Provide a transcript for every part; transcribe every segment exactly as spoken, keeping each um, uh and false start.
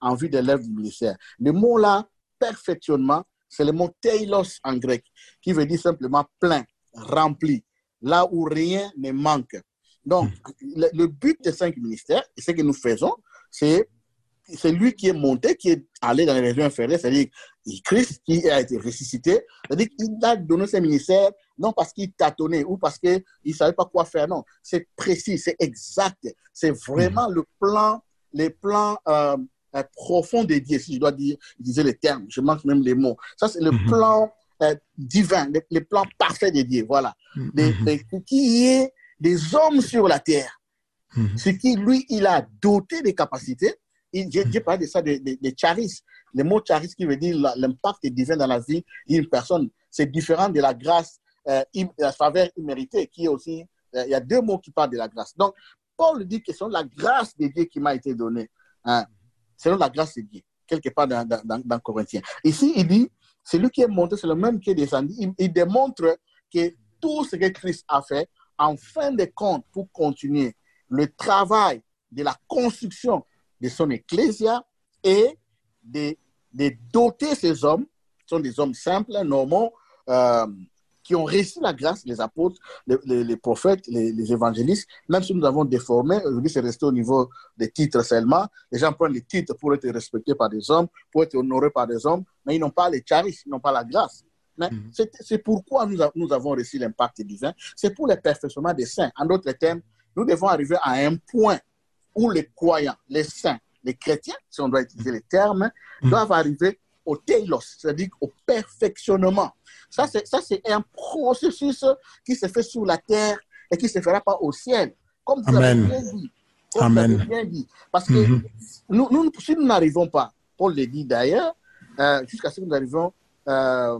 en vue de l'œuvre du ministère. Le mot là, perfectionnement, c'est le mot teilos en grec, qui veut dire simplement plein, rempli, là où rien ne manque. Donc, le, le but des cinq ministères, et ce que nous faisons, c'est c'est lui qui est monté, qui est allé dans les régions inférieures, c'est-à-dire Christ qui a été ressuscité, c'est-à-dire qu'il a donné ses ministères, non parce qu'il tâtonnait ou parce qu'il ne savait pas quoi faire, non. C'est précis, c'est exact, c'est vraiment mmh. le plan, les plans euh, euh, profonds de Dieu, si je dois dire, utiliser les termes, je manque même les mots. Ça, c'est le mmh. plan euh, divin, le, le plan parfait de Dieu, voilà. Mmh. Les, les, qui est des hommes sur la terre, mmh. ce qui, lui, il a doté des capacités. J'ai parlé de ça, de, de, de charis. Le mot charis qui veut dire l'impact divin dans la vie d'une personne. C'est différent de la grâce, euh, la faveur imméritée, qui est aussi, euh, il y a deux mots qui parlent de la grâce. Donc, Paul dit que c'est la grâce de Dieu qui m'a été donnée. Hein. C'est la grâce de Dieu, quelque part dans, dans, dans, dans Corinthiens. Ici, il dit, celui qui est monté, c'est le même qui est descendu. Il, il démontre que tout ce que Christ a fait, en fin de compte, pour continuer le travail de la construction de son ecclésia et de, de doter ces hommes, ce sont des hommes simples, normaux, euh, qui ont reçu la grâce, les apôtres, les, les, les prophètes, les, les évangélistes, même si nous avons déformé, aujourd'hui c'est resté au niveau des titres seulement, les gens prennent les titres pour être respectés par des hommes, pour être honorés par des hommes, mais ils n'ont pas les charis, ils n'ont pas la grâce. Mais mm-hmm. c'est pourquoi nous, a, nous avons reçu l'impact divin, c'est pour le perfectionnement des saints. En d'autres termes, nous devons arriver à un point où les croyants, les saints, les chrétiens, si on doit utiliser les termes, mmh. doivent arriver au teilos, c'est-à-dire au perfectionnement. Ça, c'est un processus qui se fait sur la terre et qui ne se fera pas au ciel. Comme vous Amen. avez bien dit. Comme Amen. vous avez bien dit. Parce que mmh. nous, nous, si nous n'arrivons pas, Paul le dit d'ailleurs, euh, jusqu'à ce que nous arrivions, euh,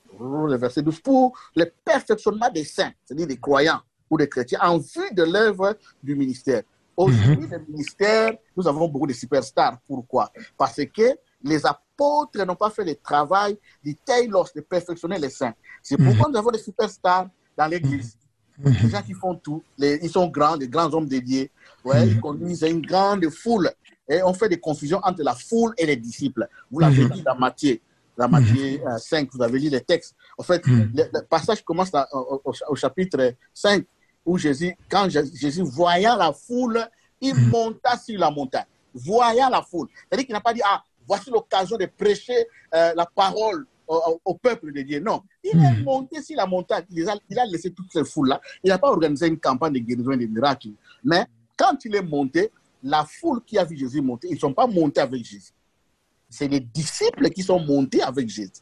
le verset douze, pour le perfectionnement des saints, c'est-à-dire des croyants ou des chrétiens, en vue de l'œuvre du ministère. Aujourd'hui, mm-hmm. le ministère, nous avons beaucoup de superstars. Pourquoi? Parce que les apôtres n'ont pas fait le travail du teilos, de perfectionner les saints. C'est mm-hmm. pourquoi nous avons des superstars dans l'église. Mm-hmm. Les gens qui font tout, les, ils sont grands, des grands hommes dédiés. Ouais, mm-hmm. Ils conduisent une grande foule. Et on fait des confusions entre la foule et les disciples. Vous l'avez mm-hmm. dit dans Matthieu. Dans Matthieu mm-hmm. euh, cinq, vous avez lu les textes. En fait, mm-hmm. le, le passage commence dans, au, au, au chapitre cinq. Où Jésus, quand Jésus, voyant la foule, il mmh. monta sur la montagne. Voyant la foule. C'est-à-dire qu'il n'a pas dit, ah, voici l'occasion de prêcher euh, la parole au, au, au peuple de Dieu. Non. Il mmh. est monté sur la montagne. Il a, il a laissé toutes ces foules-là. Il n'a pas organisé une campagne de guérison et de miracles. Mais quand il est monté, la foule qui a vu Jésus monter, ils ne sont pas montés avec Jésus. C'est les disciples qui sont montés avec Jésus.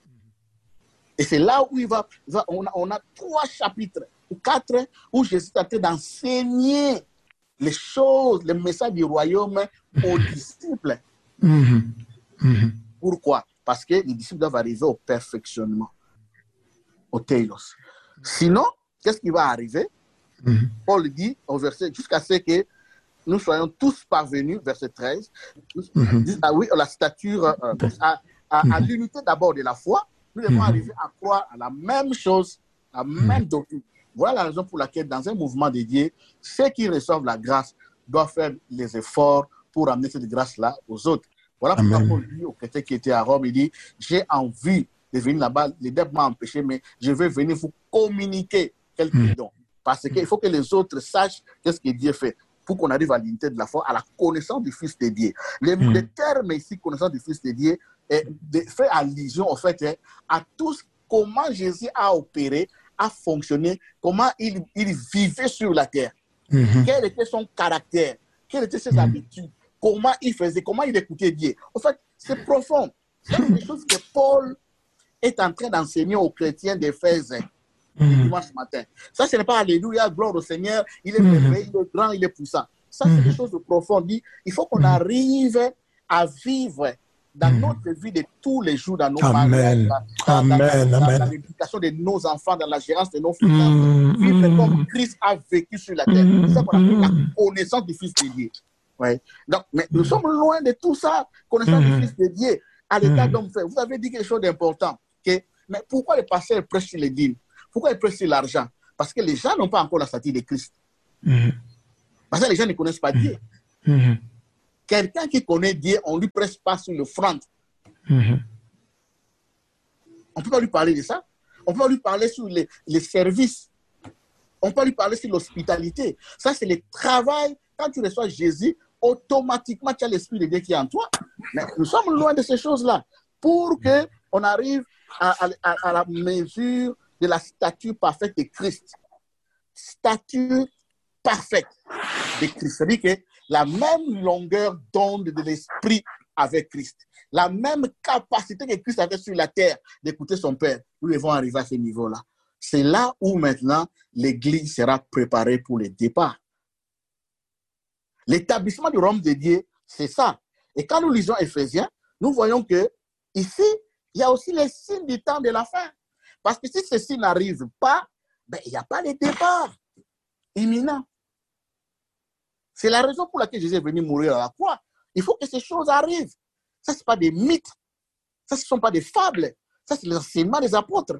Et c'est là où il va, il va on, a, on a trois chapitres ou quatre où Jésus est en train d'enseigner les choses, le message du royaume aux disciples. Mm-hmm. Mm-hmm. Pourquoi? Parce que les disciples doivent arriver au perfectionnement, au teilos. Sinon, qu'est-ce qui va arriver? Mm-hmm. Paul dit au verset, jusqu'à ce que nous soyons tous parvenus, verset treize, mm-hmm. ah oui, la stature, euh, à, à, mm-hmm. à l'unité d'abord de la foi, nous devons mm-hmm. arriver à croire à la même chose, à la même doctrine. Voilà la raison pour laquelle, dans un mouvement dédié, ceux qui reçoivent la grâce doivent faire les efforts pour amener cette grâce-là aux autres. Voilà pourquoi Paul dit au chrétien qui était à Rome, il dit, j'ai envie de venir là-bas, les dettes m'ont empêché, mais je vais venir vous communiquer quelques mmh. dons. Parce qu'il faut que les autres sachent qu'est-ce que Dieu fait, pour qu'on arrive à l'unité de la foi, à la connaissance du Fils de Dieu. Le, mmh. le terme ici, connaissance du Fils de Dieu, est de, fait allusion, en fait, à tout ce, comment Jésus a opéré, a fonctionné, comment il, il vivait sur la terre, mm-hmm. quel était son caractère, quelles étaient ses mm-hmm. habitudes, comment il faisait, comment il écoutait Dieu. En fait, c'est profond. C'est des choses que Paul est en train d'enseigner aux chrétiens d'Éphèse mm-hmm. le dimanche matin. Ça, ce n'est pas Alléluia, gloire au Seigneur, il est merveilleux, mm-hmm. il est grand, il est puissant. Ça, c'est mm-hmm. des choses profondes. Il faut qu'on arrive à vivre dans mmh. notre vie de tous les jours, dans nos Amen. mariages, dans, Amen. dans, dans, Amen. dans l'éducation de nos enfants, dans la gérance de nos finances, mmh. vivre mmh. comme Christ a vécu sur la terre. Mmh. C'est ça qu'on appelle la connaissance du Fils de Dieu. Ouais. Donc, mais mmh. nous sommes loin de tout ça, connaissance mmh. du Fils de Dieu, à l'état mmh. d'homme fait. Vous avez dit quelque chose d'important. Okay? Mais pourquoi les pasteurs prêchent sur les dîmes? Pourquoi ils prêchent sur l'argent? Parce que les gens n'ont pas encore la statue de Christ. Mmh. Parce que les gens ne connaissent pas Dieu. Mmh. quelqu'un qui connaît Dieu, on ne lui presse pas sur le front. Mm-hmm. On ne peut pas lui parler de ça. On peut pas lui parler sur les, les services. On peut lui parler sur l'hospitalité. Ça, c'est le travail. Quand tu reçois Jésus, automatiquement, tu as l'Esprit de Dieu qui est en toi. Mais nous sommes loin de ces choses-là. Pour qu'on arrive à, à, à la mesure de la stature parfaite de Christ. Stature parfaite de Christ. C'est-à-dire que la même longueur d'onde de l'Esprit avec Christ. La même capacité que Christ avait sur la terre d'écouter son Père. Nous devons arriver à ce niveau-là. C'est là où maintenant l'Église sera préparée pour le départ. L'établissement du royaume de Dieu, c'est ça. Et quand nous lisons Éphésiens, nous voyons que ici, il y a aussi les signes du temps de la fin. Parce que si ceci n'arrive pas, ben, il n'y a pas de départ imminent. C'est la raison pour laquelle Jésus est venu mourir à la croix. Il faut que ces choses arrivent. Ça, ce n'est pas des mythes. Ça, ce ne sont pas des fables. Ça, c'est l'enseignement des apôtres.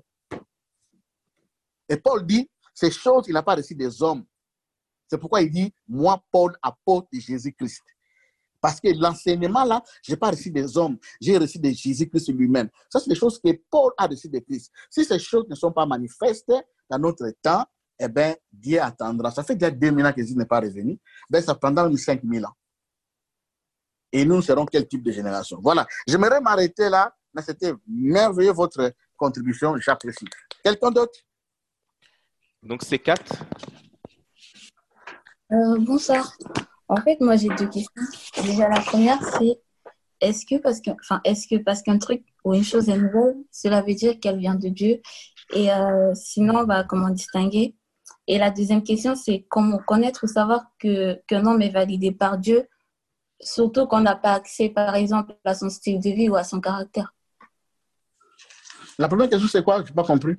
Et Paul dit, ces choses, il n'a pas reçu des hommes. C'est pourquoi il dit, moi, Paul, apôtre de Jésus-Christ. Parce que l'enseignement là, je n'ai pas reçu des hommes, j'ai reçu de Jésus-Christ lui-même. Ça, c'est des choses que Paul a reçues de Christ. Si ces choses ne sont pas manifestes dans notre temps, eh bien, Dieu attendra. Ça fait déjà deux mille ans que Jésus n'est pas revenu. Ben, ça prendra même cinq mille ans. Et nous serons quel type de génération? Voilà. J'aimerais m'arrêter là, mais c'était merveilleux votre contribution, j'apprécie. Quelqu'un d'autre? Donc, c'est quatre. Euh, bonsoir. En fait, moi, j'ai deux questions. Déjà, la première, c'est est-ce que parce que, enfin, est-ce que parce qu'un truc ou une chose est nouvelle, cela veut dire qu'elle vient de Dieu? Et euh, sinon, bah, comment distinguer? Et la deuxième question, c'est comment connaître ou savoir que qu'un homme est validé par Dieu, surtout qu'on n'a pas accès, par exemple, à son style de vie ou à son caractère. La première question, c'est quoi? Je n'ai pas compris.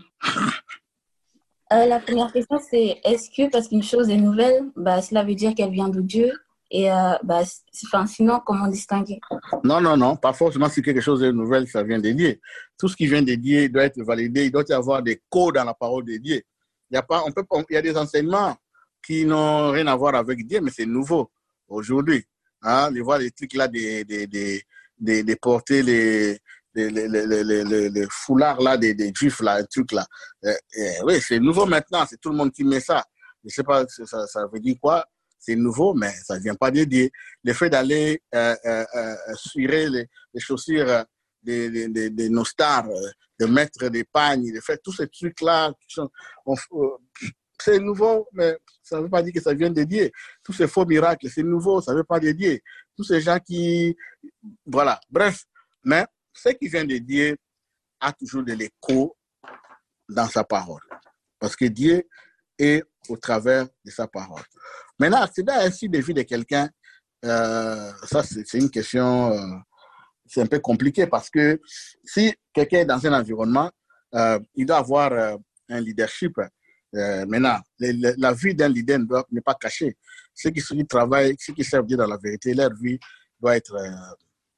Euh, la première question, c'est est-ce que parce qu'une chose est nouvelle, bah, cela veut dire qu'elle vient de Dieu? Et euh, bah, enfin, sinon, comment distinguer? Non, non, non. Pas forcément si quelque chose est nouvelle, ça vient de Dieu. Tout ce qui vient de Dieu doit être validé. Il doit y avoir des codes dans la parole de Dieu. Il y a, pas, on peut, on, il y a des enseignements qui n'ont rien à voir avec Dieu, mais c'est nouveau aujourd'hui. Hein, de voir les trucs là, de, de, de, de, de porter les... Les, les, les, les, les, les foulards là des, des juifs là, les trucs là. Euh, euh, oui, c'est nouveau maintenant, c'est tout le monde qui met ça. Je ne sais pas, ça, ça veut dire quoi. C'est nouveau, mais ça ne vient pas de Dieu. Le fait d'aller euh, euh, euh, surer les, les chaussures de, de, de, de nos stars, de mettre des pagnes, de faire tous ces trucs là, euh, c'est nouveau, mais ça ne veut pas dire que ça vient de Dieu. Tous ces faux miracles, c'est nouveau, ça ne veut pas de Dieu. Tous ces gens qui... Voilà, bref, mais ce qui vient de Dieu a toujours de l'écho dans sa parole. Parce que Dieu est au travers de sa parole. Maintenant, accéder à un style de vie de quelqu'un, euh, ça c'est une question, euh, c'est un peu compliqué parce que si quelqu'un est dans un environnement, euh, il doit avoir euh, un leadership. Euh, maintenant, le, le, la vie d'un leader n'est pas cachée. Ceux qui, ceux qui travaillent, ceux qui servent Dieu dans la vérité, leur vie doit être euh,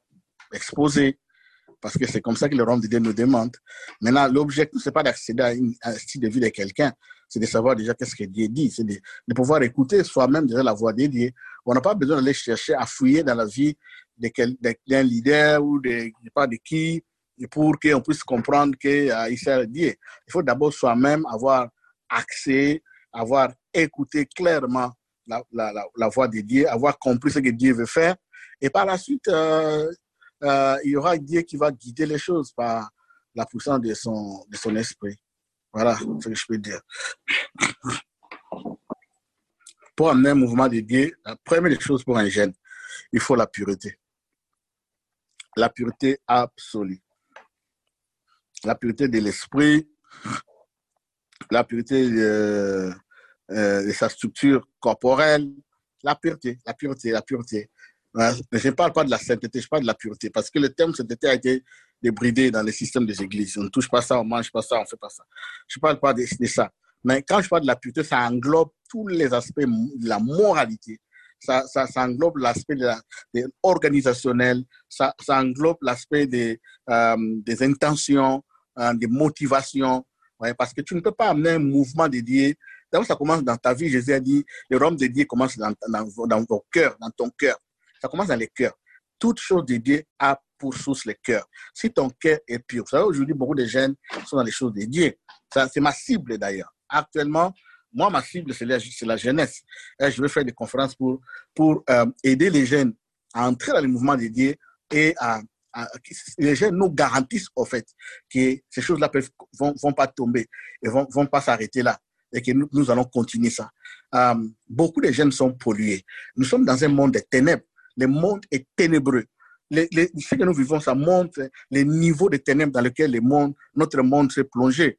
exposée. Parce que c'est comme ça que le royaume de Dieu nous demande. Maintenant, l'objectif, ce n'est pas d'accéder à, une, à un style de vie de quelqu'un, c'est de savoir déjà qu'est-ce que Dieu dit, c'est de, de pouvoir écouter soi-même déjà la voix de Dieu. On n'a pas besoin d'aller chercher à fouiller dans la vie d'un leader ou de, je sais pas de qui, pour qu'on puisse comprendre qu'il euh, sert Dieu. Il faut d'abord soi-même avoir accès, avoir écouté clairement la, la, la, la voix de Dieu, avoir compris ce que Dieu veut faire. Et par la suite, euh, Euh, il y aura Dieu qui va guider les choses par la puissance de son, de son esprit. Voilà ce que je peux dire. Pour amener un mouvement de Dieu, la première des choses pour un jeune, il faut la pureté. La pureté absolue. La pureté de l'esprit, la pureté de, euh, de sa structure corporelle, la pureté, la pureté, la pureté. Je ne parle pas de la sainteté, je parle de la pureté, parce que le terme sainteté a été débridé dans les systèmes des églises. On ne touche pas ça, on ne mange pas ça, on ne fait pas ça. Je ne parle pas de, de ça. Mais quand je parle de la pureté, ça englobe tous les aspects de la moralité. Ça, ça, ça englobe l'aspect de de organisationnel, ça, ça englobe l'aspect des, euh, des intentions, euh, des motivations. Ouais, parce que tu ne peux pas amener un mouvement de Dieu. D'abord, ça commence dans ta vie. Jésus a dit, le royaume de Dieu commence dans, dans, dans ton cœur, dans ton cœur. ça commence dans les cœurs. Toute chose de Dieu a pour source le cœur. Si ton cœur est pur, vous savez, aujourd'hui, beaucoup de jeunes sont dans les choses de Dieu. Ça, c'est ma cible d'ailleurs. Actuellement, moi, ma cible, c'est la, c'est la jeunesse. Et je vais faire des conférences pour, pour euh, aider les jeunes à entrer dans le mouvement de Dieu et à, à, les jeunes nous garantissent, au fait, que ces choses-là ne vont, vont pas tomber et ne vont, vont pas s'arrêter là. Et que nous, nous allons continuer ça. Euh, beaucoup de jeunes sont pollués. Nous sommes dans un monde de ténèbres. Le monde est ténébreux. Les, les, ce que nous vivons, ça montre les niveaux de ténèbres dans lesquels le monde, notre monde s'est plongé.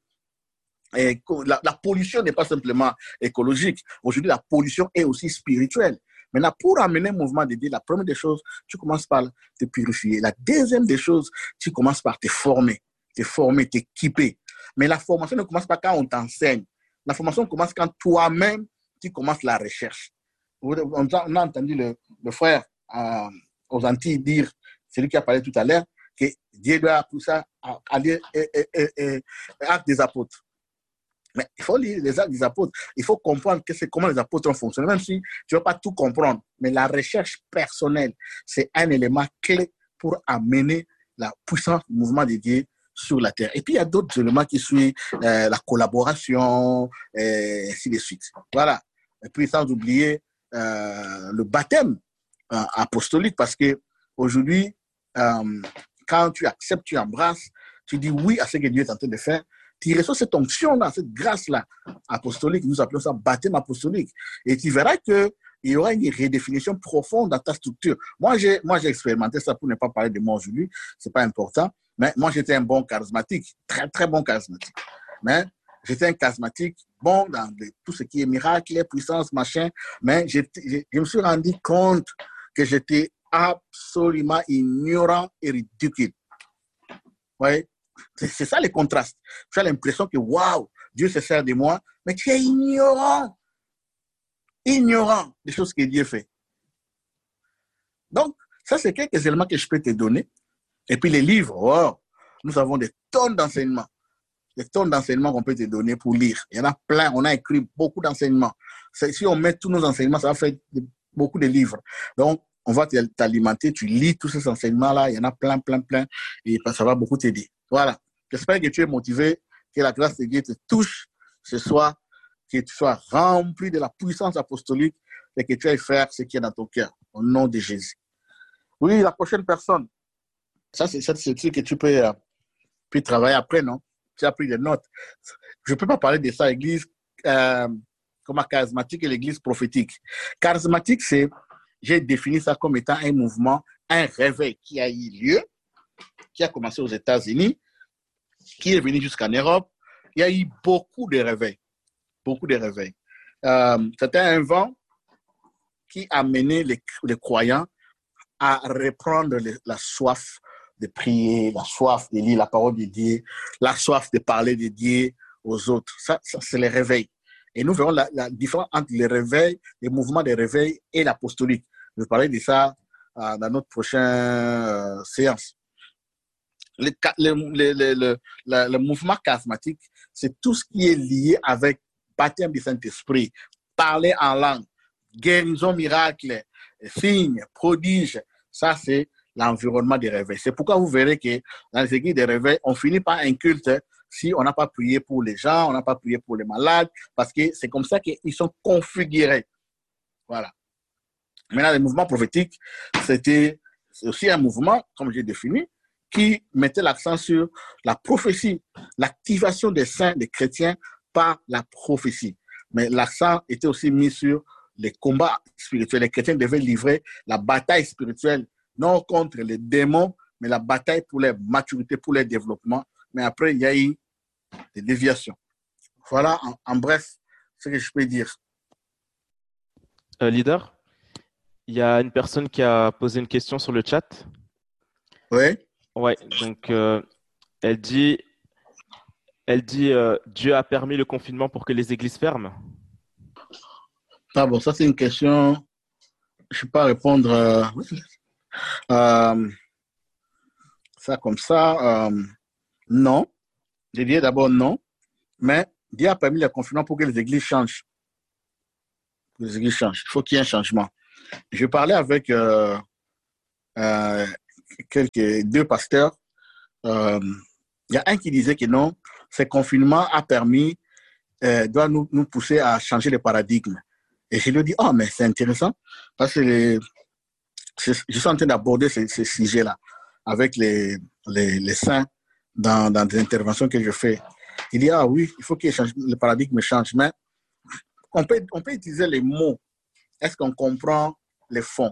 Et la, la pollution n'est pas simplement écologique. Aujourd'hui, la pollution est aussi spirituelle. Maintenant, pour amener un mouvement de Dieu, la première des choses, tu commences par te purifier. La deuxième des choses, tu commences par te former, te former, t'équiper. Mais la formation ne commence pas quand on t'enseigne. La formation commence quand toi-même, tu commences la recherche. On a entendu le, le frère euh, aux Antilles dire, celui qui a parlé tout à l'heure, que Dieu doit tout ça aller et, et, et, et, actes des apôtres. Mais il faut lire les actes des apôtres. Il faut comprendre que c'est comment les apôtres ont fonctionné, même si tu ne vas pas tout comprendre. Mais la recherche personnelle, c'est un élément clé pour amener la puissance du mouvement de Dieu sur la terre. Et puis, il y a d'autres éléments qui suivent, euh, la collaboration, et ainsi de suite. Voilà. Et puis, sans oublier euh, le baptême euh, apostolique, parce qu'aujourd'hui, euh, quand tu acceptes, tu embrasses, tu dis oui à ce que Dieu est en train de faire, tu reçois cette onction-là, cette grâce-là apostolique, nous appelons ça baptême apostolique. Et tu verras qu'il y aura une redéfinition profonde dans ta structure. Moi, j'ai, moi, j'ai expérimenté ça pour ne pas parler de moi aujourd'hui, ce n'est pas important, mais moi, j'étais un bon charismatique, très, très bon charismatique. Mais j'étais un charismatique bon dans le, tout ce qui est miracle, puissance, machin, mais je, je, je me suis rendu compte que j'étais absolument ignorant et ridicule. Vous voyez? C'est, c'est ça les contrastes. Tu as l'impression que, waouh, Dieu se sert de moi, mais tu es ignorant. Ignorant des choses que Dieu fait. Donc, ça, c'est quelques éléments que je peux te donner. Et puis les livres, wow, nous avons des tonnes d'enseignements. Des tonnes d'enseignements qu'on peut te donner pour lire. Il y en a plein. On a écrit beaucoup d'enseignements. C'est, si on met tous nos enseignements, ça va faire beaucoup de livres. Donc, on va t'alimenter. Tu lis tous ces enseignements-là. Il y en a plein, plein, plein. Et ça va beaucoup t'aider. Voilà. J'espère que tu es motivé, que la grâce de Dieu te touche ce soir, que tu sois rempli de la puissance apostolique et que tu ailles faire ce qui est dans ton cœur. Au nom de Jésus. Oui, la prochaine personne. Ça, c'est, c'est ce que tu peux, euh, peux travailler après, non? Tu as pris des notes. Je ne peux pas parler de ça, l'église euh, comme charismatique et l'église prophétique. Charismatique, c'est, j'ai défini ça comme étant un mouvement, un réveil qui a eu lieu, qui a commencé aux États-Unis, qui est venu jusqu'en Europe. Il y a eu beaucoup de réveils, beaucoup de réveils. Euh, c'était un vent qui a mené les, les croyants à reprendre les, la soif de prier, la soif de lire la parole de Dieu, la soif de parler de Dieu aux autres. Ça, ça c'est le réveil. Et nous verrons la, la différence entre le réveil, les mouvements de réveil et l'apostolique. Je vais parler de ça euh, dans notre prochaine euh, séance. Le, le, le, le, le, le, le mouvement charismatique, c'est tout ce qui est lié avec baptême du Saint-Esprit, parler en langue, guérison miracle, signes, prodiges. Ça, c'est l'environnement des réveils. C'est pourquoi vous verrez que dans les églises des réveils, on finit par un culte si on n'a pas prié pour les gens, on n'a pas prié pour les malades, parce que c'est comme ça qu'ils sont configurés. Voilà. Maintenant, le mouvement prophétique, c'était c'est aussi un mouvement, comme j'ai défini, qui mettait l'accent sur la prophétie, l'activation des saints, des chrétiens par la prophétie. Mais l'accent était aussi mis sur les combats spirituels. Les chrétiens devaient livrer la bataille spirituelle, non contre les démons, mais la bataille pour leur maturité, pour leur développement. Mais après, il y a eu des déviations. Voilà, en, en bref, ce que je peux dire. Euh, leader, il y a une personne qui a posé une question sur le chat. Oui. Ouais, donc euh, elle dit, elle dit euh, Dieu a permis le confinement pour que les églises ferment. Ah bon, ça c'est une question, je ne peux pas répondre euh, euh, ça comme ça. Euh, non, je dirais d'abord non, mais Dieu a permis le confinement pour que les églises changent. Les églises changent. Il faut qu'il y ait un changement. Je parlais avec euh, euh, quelques, deux pasteurs. Euh, il y a un qui disait que non, ce confinement a permis, euh, doit nous, nous pousser à changer le paradigme. Et je lui dis, oh, mais c'est intéressant, parce que les, je suis en train d'aborder ce, ce sujet-là avec les, les, les saints dans, dans des interventions que je fais. Il dit, ah oui, il faut que le paradigme change, mais on peut, on peut utiliser les mots. Est-ce qu'on comprend les fonds?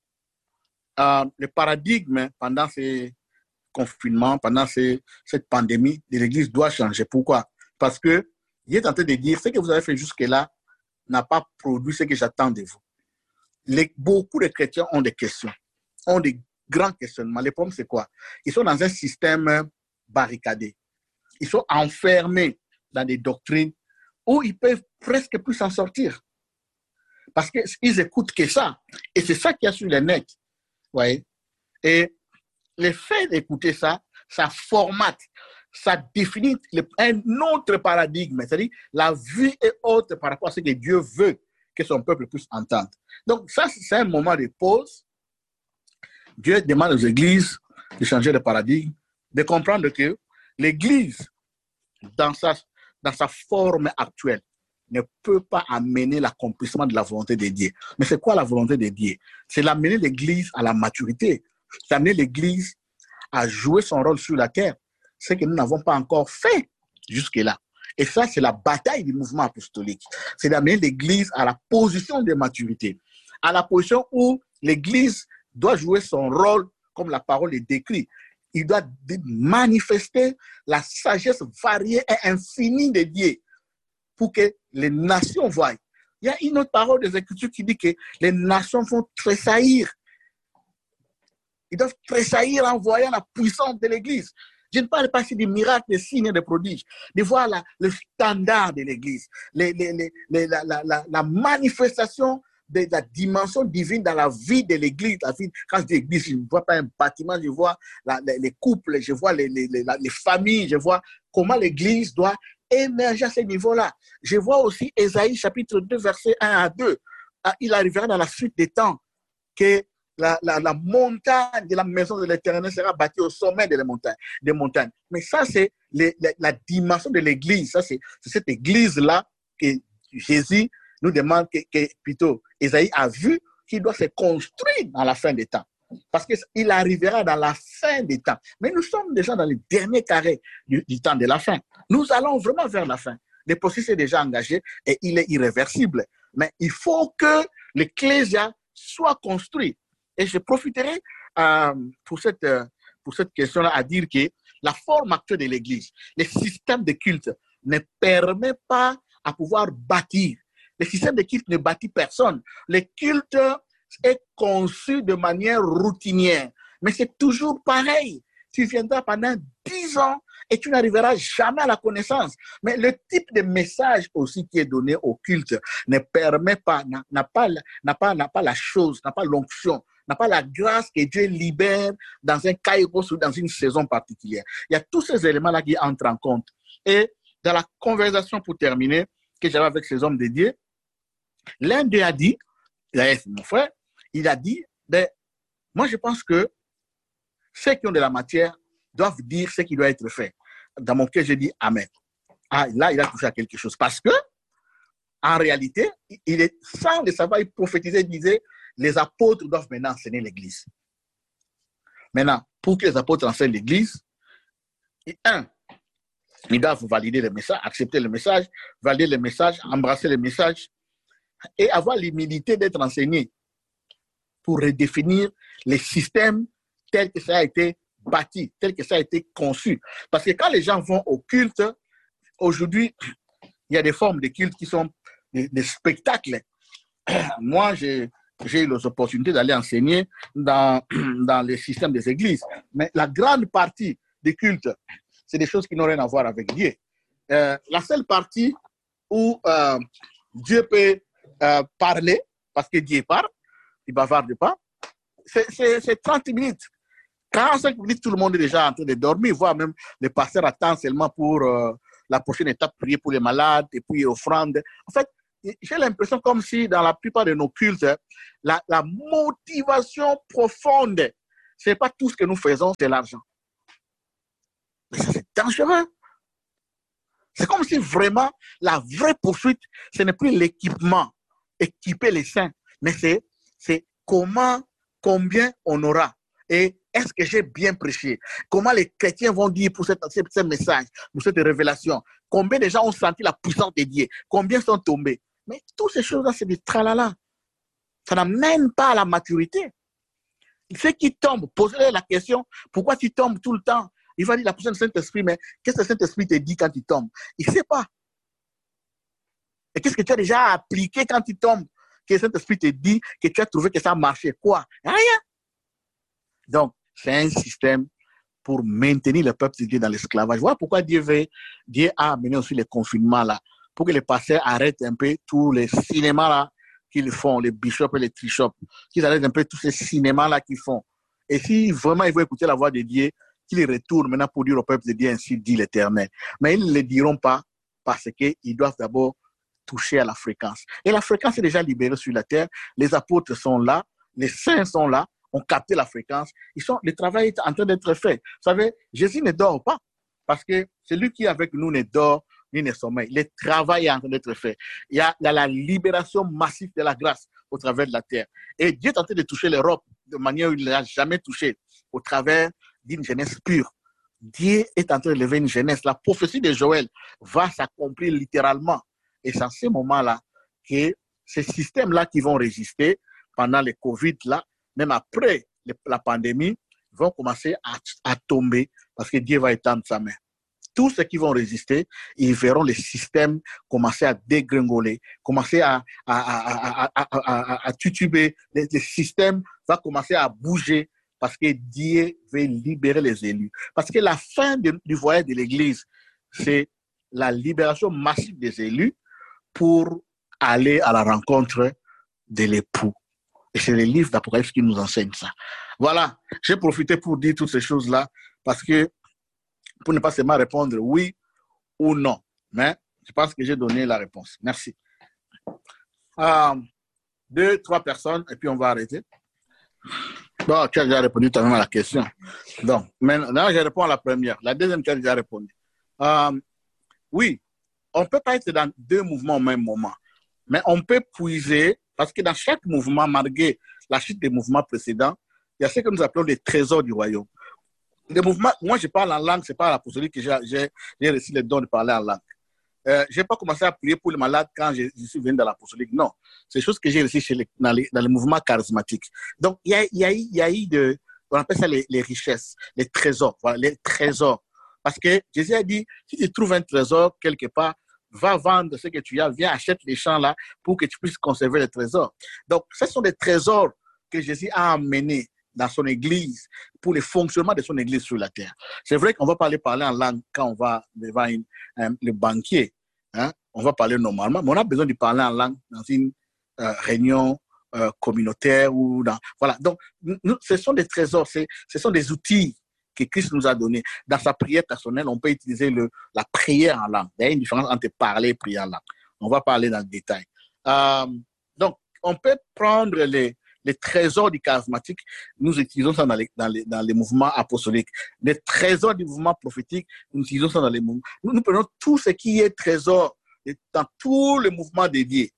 Euh, le paradigme, pendant ces confinements, pendant ces, cette pandémie, de l'Église doit changer. Pourquoi? Parce que il est en train de dire, ce que vous avez fait jusque-là n'a pas produit ce que j'attends de vous. Les, beaucoup de chrétiens ont des questions, ont des grands questionnements. Le problème, c'est quoi? Ils sont dans un système barricadé. Ils sont enfermés dans des doctrines où ils peuvent presque plus s'en sortir. Parce qu'ils écoutent que ça. Et c'est ça qu'il y a sur le net. Ouais. Et le fait d'écouter ça, ça formate, ça définit le, un autre paradigme. C'est-à-dire, la vie est autre par rapport à ce que Dieu veut que son peuple puisse entendre. Donc, ça, c'est un moment de pause. Dieu demande aux églises de changer de paradigme, de comprendre que l'église, dans sa, dans sa forme actuelle, ne peut pas amener l'accomplissement de la volonté de Dieu. Mais c'est quoi la volonté de Dieu? C'est d'amener l'église à la maturité, c'est d'amener l'église à jouer son rôle sur la terre, ce que nous n'avons pas encore fait jusque-là. Et ça, c'est la bataille du mouvement apostolique. C'est d'amener l'église à la position de maturité, à la position où l'église doit jouer son rôle, comme la parole est décrite. Il doit manifester la sagesse variée et infinie de Dieu pour que les nations voient. Il y a une autre parole des Écritures qui dit que les nations vont tressaillir. Ils doivent tressaillir en voyant la puissance de l'Église. Je ne parle pas ici des miracles, des signes et des prodiges, de voir la, le standard de l'Église, les, les, les, les, la, la, la, la manifestation de la dimension divine dans la vie de l'Église. La vie, quand je dis Église, je ne vois pas un bâtiment, je vois la, les, les couples, je vois les, les, les, les familles, je vois comment l'Église doit émerger à ce niveau-là. Je vois aussi Ésaïe chapitre deux, versets un à deux. Il arrivera dans la suite des temps que La, la, la montagne de la maison de l'Éternel sera bâtie au sommet de la montagne, des montagnes. Mais ça, c'est les, la, la dimension de l'Église. Ça, c'est cette Église-là que Jésus nous demande, que, que plutôt Ésaïe a vu qu'il doit se construire dans la fin des temps. Parce qu'il arrivera dans la fin des temps. Mais nous sommes déjà dans le dernier carré du, du temps de la fin. Nous allons vraiment vers la fin. Le processus est déjà engagé et il est irréversible. Mais il faut que l'Ecclésia soit construit. Et je profiterai euh, pour cette, euh, pour cette question-là à dire que la forme actuelle de l'Église, le système de culte ne permet pas à pouvoir bâtir. Le système de culte ne bâtit personne. Le culte est conçu de manière routinière. Mais c'est toujours pareil. Tu viendras pendant dix ans et tu n'arriveras jamais à la connaissance. Mais le type de message aussi qui est donné au culte ne permet pas, n'a pas, n'a pas, n'a pas la chose, n'a pas l'onction, n'a pas la grâce que Dieu libère dans un kairos ou dans une saison particulière. Il y a tous ces éléments-là qui entrent en compte. Et dans la conversation, pour terminer, que j'avais avec ces hommes de Dieu, l'un d'eux a dit, c'est mon frère, il a dit, ben, moi je pense que ceux qui ont de la matière doivent dire ce qui doit être fait. Dans mon cœur, j'ai dit Amen. Ah, là, il a touché à quelque chose. Parce que, en réalité, il est, sans le savoir, il prophétisait, il disait, les apôtres doivent maintenant enseigner l'Église. Maintenant, pour que les apôtres enseignent l'Église, un, ils doivent valider le message, accepter le message, valider le message, embrasser le message et avoir l'humilité d'être enseigné pour redéfinir les systèmes tels que ça a été bâti, tel que ça a été conçu. Parce que quand les gens vont au culte, aujourd'hui, il y a des formes de culte qui sont des, des spectacles. Moi, j'ai j'ai eu l'opportunité d'aller enseigner dans, dans les systèmes des églises. Mais la grande partie des cultes, c'est des choses qui n'ont rien à voir avec Dieu. Euh, la seule partie où euh, Dieu peut euh, parler, parce que Dieu parle, il ne bavarde pas, c'est trente minutes. quarante-cinq minutes, tout le monde est déjà en train de dormir, voire même le pasteur attend seulement pour euh, la prochaine étape, prier pour les malades et puis offrande. En fait, j'ai l'impression comme si dans la plupart de nos cultes, la, la motivation profonde Ce n'est pas tout ce que nous faisons, c'est l'argent. Mais ça, c'est dangereux. C'est comme si vraiment la vraie poursuite, ce n'est plus l'équipement, équiper les saints, mais c'est, c'est comment, combien on aura. Et est-ce que j'ai bien prêché? Comment les chrétiens vont dire pour cette, ce message, pour cette révélation? Combien de gens ont senti la puissance de Dieu? Combien sont tombés? Mais toutes ces choses-là, c'est des tralala. Ça n'amène pas à la maturité. Ceux qui tombent, posez-leur la question, pourquoi tu tombes tout le temps? Il va dire la puissance du Saint-Esprit, mais qu'est-ce que le Saint-Esprit te dit quand tu tombes? Il ne sait pas. Et qu'est-ce que tu as déjà appliqué quand tu tombes? Que le Saint-Esprit te dit que tu as trouvé que ça marchait. Quoi? Rien. Donc, c'est un système pour maintenir le peuple de Dieu dans l'esclavage. Voilà pourquoi Dieu, veut, Dieu a amené aussi les confinements là, pour que les pasteurs arrêtent un peu tous les cinémas là qu'ils font, les bishops et les trishops, qu'ils arrêtent un peu tous ces cinémas là qu'ils font. Et si vraiment ils veulent écouter la voix de Dieu, qu'ils retournent maintenant pour dire au peuple de Dieu, ainsi dit l'Éternel. Mais ils ne le diront pas parce qu'ils doivent d'abord toucher à la fréquence. Et la fréquence est déjà libérée sur la terre. Les apôtres sont là, les saints sont là, ont capté la fréquence. Ils sont, le travail est en train d'être fait. Vous savez, Jésus ne dort pas parce que celui qui est avec nous ne dort ni ne sommeille. Le travail est en train d'être fait. Il y a, il y a la libération massive de la grâce au travers de la terre. Et Dieu est en train de toucher l'Europe de manière où il ne l'a jamais touché, au travers d'une jeunesse pure. Dieu est en train de lever une jeunesse. La prophétie de Joël va s'accomplir littéralement. Et c'est en ce moment-là que ces systèmes-là qui vont résister pendant le Covid-là, même après la pandémie, vont commencer à, à tomber parce que Dieu va étendre sa main. Tous ceux qui vont résister, ils verront les systèmes commencer à dégringoler, commencer à, à, à, à, à, à, à tutuber. Les, les systèmes vont commencer à bouger parce que Dieu veut libérer les élus. Parce que la fin de, du voyage de l'Église, c'est la libération massive des élus pour aller à la rencontre de l'époux. Et c'est le livre d'Apocalypse qui nous enseigne ça. Voilà, j'ai profité pour dire toutes ces choses-là parce que pour ne pas seulement répondre oui ou non. Mais je pense que j'ai donné la réponse. Merci. Euh, deux, trois personnes et puis on va arrêter. Bon, tu as déjà répondu toi-même à la question. Donc, maintenant, je réponds à la première. La deuxième, tu as déjà répondu. Euh, oui, on ne peut pas être dans deux mouvements au même moment. Mais on peut puiser, parce que dans chaque mouvement, malgré la chute des mouvements précédents, il y a ce que nous appelons les trésors du royaume. Les mouvements, moi, je parle en langue, ce n'est pas à l'apostolique que j'ai, j'ai, j'ai reçu le don de parler en langue. Euh, je n'ai pas commencé à prier pour les malades quand je, je suis venu dans l'apostolique. Non, c'est des choses que j'ai reçues chez les, dans, les, dans les mouvements charismatiques. Donc, il y a, il y a, il y a eu de, on appelle ça les, les richesses, les trésors, voilà, les trésors. Parce que Jésus a dit, si tu trouves un trésor quelque part, va vendre ce que tu as, viens, achète les champs là pour que tu puisses conserver les trésors. Donc, ce sont des trésors que Jésus a amenés dans son église, pour le fonctionnement de son église sur la terre. C'est vrai qu'on va parler, parler en langue quand on va devant une, un, le banquier. Hein? On va parler normalement, mais on a besoin de parler en langue dans une euh, réunion euh, communautaire ou dans... Voilà. Donc, nous, ce sont des trésors, c'est, ce sont des outils que Christ nous a donnés. Dans sa prière personnelle, on peut utiliser le, la prière en langue. Il y a une différence entre parler et prier en langue. On va parler dans le détail. Euh, donc, on peut prendre les Les trésors du charismatique, nous utilisons ça dans les, dans les, dans les mouvements apostoliques. Les trésors du mouvement prophétique, nous utilisons ça dans les mouvements. Nous, nous prenons tout ce qui est trésor dans tous les mouvements dédiés.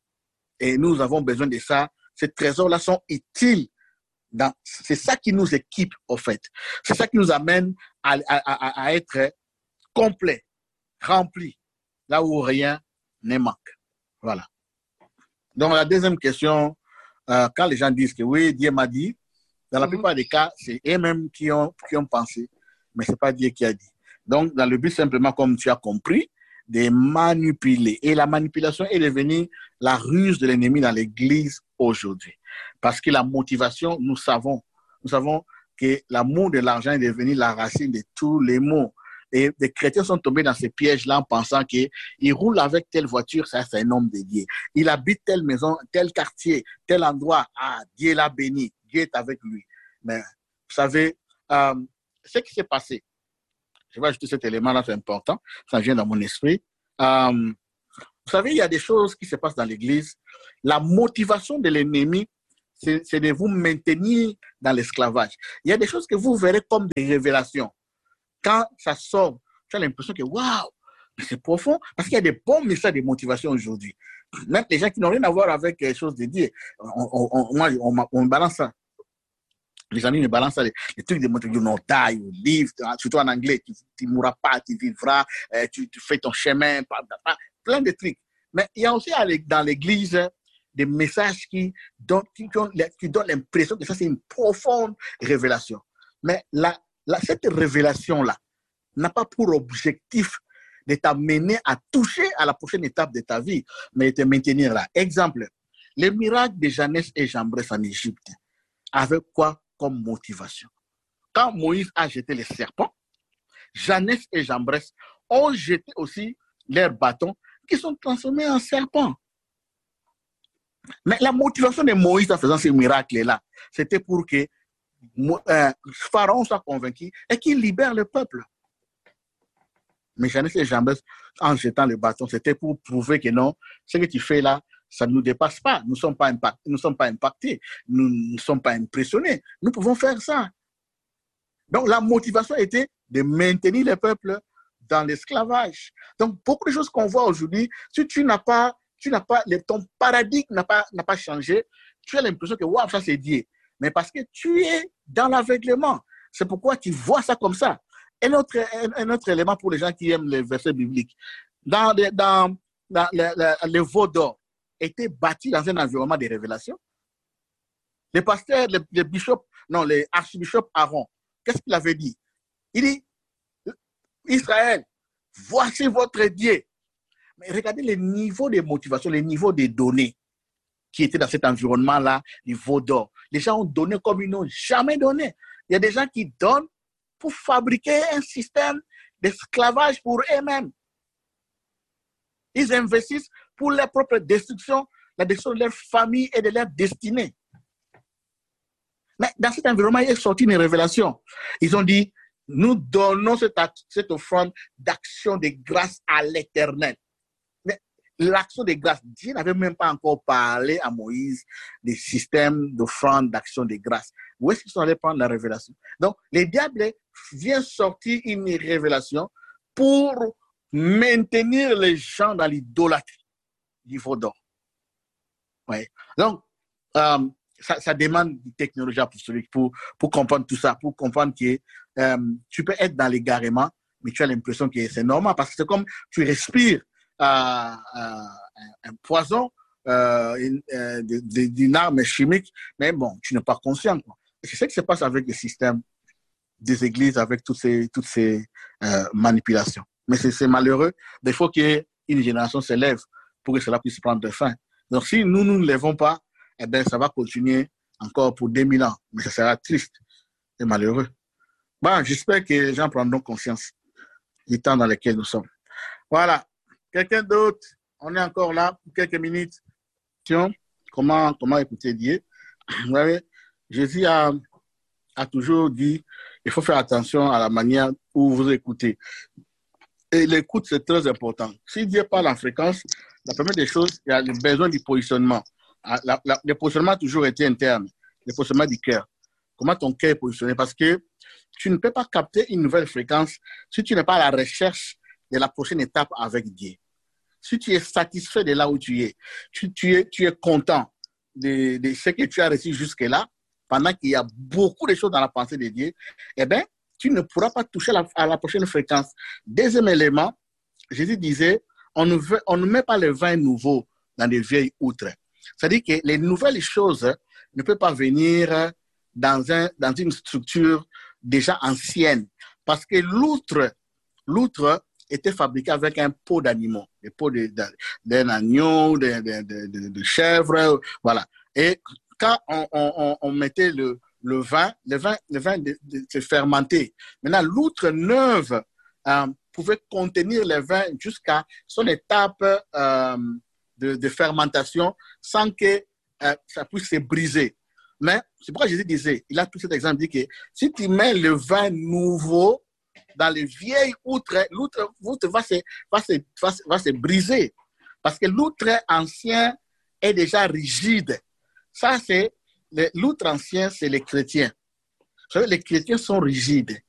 Et nous avons besoin de ça. Ces trésors-là sont utiles. Dans, c'est ça qui nous équipe, au fait. C'est ça qui nous amène à, à, à, à être complet, rempli, là où rien ne manque. Voilà. Donc, la deuxième question, Euh, quand les gens disent que oui, Dieu m'a dit, dans la mm-hmm. plupart des cas, c'est eux-mêmes qui ont, qui ont pensé, mais ce n'est pas Dieu qui a dit. Donc, dans le but simplement, comme tu as compris, de manipuler. Et la manipulation est devenue la ruse de l'ennemi dans l'Église aujourd'hui. Parce que la motivation, nous savons, nous savons que l'amour de l'argent est devenu la racine de tous les maux. Et les chrétiens sont tombés dans ces pièges-là en pensant qu'il roule avec telle voiture, ça c'est un homme de Dieu. Il habite telle maison, tel quartier, tel endroit, ah, Dieu l'a béni, Dieu est avec lui. Mais vous savez, euh, ce qui s'est passé, je vais ajouter cet élément-là, c'est important, ça vient dans mon esprit. Euh, vous savez, il y a des choses qui se passent dans l'Église. La motivation de l'ennemi, c'est de vous maintenir dans l'esclavage. Il y a des choses que vous verrez comme des révélations. Quand ça sort, tu as l'impression que waouh, c'est profond, parce qu'il y a des bons messages de motivation aujourd'hui. Même les gens qui n'ont rien à voir avec quelque chose de Dieu, on, on, on, moi, on, on balance ça. Les amis me balancent ça, les, les trucs de motivation, non, die, you live, surtout en anglais, tu ne mourras pas, tu vivras, euh, tu, tu fais ton chemin, plein de trucs. Mais il y a aussi dans l'église des messages qui donnent, qui donnent, qui donnent l'impression que ça, c'est une profonde révélation. Mais la, la, cette révélation-là n'a pas pour objectif de t'amener à toucher à la prochaine étape de ta vie, mais de te maintenir là. Exemple, les miracles de Jeannès et Jambres en Égypte, avec quoi comme motivation? Quand Moïse a jeté les serpents, Jeannès et Jambres ont jeté aussi leurs bâtons qui sont transformés en serpents. Mais la motivation de Moïse en faisant ces miracles-là, c'était pour que euh, Pharaon soit convaincu et qu'il libère le peuple. Mais Jeannès et Jambres, en jetant le bâton, c'était pour prouver que non, ce que tu fais là, ça ne nous dépasse pas. Nous ne sommes pas impactés, nous ne sommes pas impactés, nous ne sommes pas impressionnés. Nous pouvons faire ça. Donc la motivation était de maintenir le peuple dans l'esclavage. Donc beaucoup de choses qu'on voit aujourd'hui, si tu n'as pas, tu n'as pas, ton paradigme n'a pas, n'a pas changé, tu as l'impression que waouh, ça c'est Dieu. Mais parce que tu es dans l'aveuglement. C'est pourquoi tu vois ça comme ça. Un autre, un, un autre élément pour les gens qui aiment les versets bibliques. Dans, les, dans, dans les, les, les veaux d'or étaient bâtis dans un environnement de révélation. Les pasteurs, les, les bishops, non, les archbishops Aaron, qu'est-ce qu'il avait dit? Il dit, Israël, voici votre Dieu. Mais regardez le niveau de motivation, le niveau des données qui étaient dans cet environnement-là, du veau d'or. Les gens ont donné comme ils n'ont jamais donné. Il y a des gens qui donnent pour fabriquer un système d'esclavage pour eux-mêmes. Ils investissent pour leur propre destruction, la destruction de leur famille et de leur destinée. Mais dans cet environnement, il est sorti une révélation. Ils ont dit, nous donnons cette, cette offrande d'action de grâce à l'Éternel. Mais l'action de grâce, Dieu n'avait même pas encore parlé à Moïse des systèmes d'offrande d'action de grâce. Où est-ce qu'ils sont allés prendre la révélation? Donc, le diable vient sortir une révélation pour maintenir les gens dans l'idolâtrie du veau d'or. Ouais. Donc, euh, ça, ça demande une technologie apostolique pour, pour comprendre tout ça, pour comprendre que euh, tu peux être dans l'égarement, mais tu as l'impression que c'est normal parce que c'est comme tu respires euh, euh, un poison, euh, une, euh, d'une arme chimique, mais bon, tu n'es pas conscient, quoi. C'est ce qui se passe avec le système des églises, avec toutes ces, toutes ces euh, manipulations. Mais c'est malheureux. Il faut qu'une génération se lève pour que cela puisse prendre fin. Donc, si nous, nous ne lèvons pas, eh bien, ça va continuer encore pour deux mille ans. Mais ça sera triste et malheureux. Bon, j'espère que les gens prendront conscience du temps dans lequel nous sommes. Voilà. Quelqu'un d'autre? On est encore là pour quelques minutes. Comment, comment écouter Dieu? Vous voyez, Jésus a, a toujours dit, il faut faire attention à la manière où vous écoutez. Et l'écoute, c'est très important. Si Dieu parle en fréquence, la première des choses, il y a le besoin du positionnement. La, la, le positionnement a toujours été interne, le positionnement du cœur. Comment ton cœur est positionné? Parce que tu ne peux pas capter une nouvelle fréquence si tu n'es pas à la recherche de la prochaine étape avec Dieu. Si tu es satisfait de là où tu es, tu, tu, es, tu es content de, de ce que tu as reçu jusque-là, pendant qu'il y a beaucoup de choses dans la pensée de Dieu, eh bien, tu ne pourras pas toucher la, à la prochaine fréquence. Deuxième élément, Jésus disait, on ne, veut, on ne met pas le vin nouveau dans des vieilles outres. C'est-à-dire que les nouvelles choses ne peuvent pas venir dans, un, dans une structure déjà ancienne. Parce que l'outre, l'outre était fabriqué avec un pot d'animaux, des pots d'un agneau, de, de, de, de, de chèvre, voilà. Et quand on, on, on mettait le, le vin, le vin, le vin de, de, se fermentait. Maintenant, l'outre neuve euh, pouvait contenir le vin jusqu'à son étape euh, de, de fermentation sans que euh, ça puisse se briser. Mais c'est pourquoi Jésus disait, il a tout cet exemple, il dit que si tu mets le vin nouveau dans les vieilles outres, l'outre va se, va, se, va, se, va se briser. Parce que l'outre ancien est déjà rigide. Ça, c'est les- l'outre ancien, c'est les chrétiens. Vous savez, les chrétiens sont rigides.